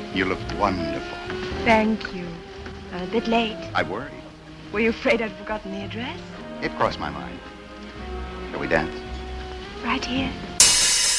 You look wonderful. Thank you. I'm a bit late. I worried. Were you afraid I'd forgotten the address? It crossed my mind. Shall we dance? Right here.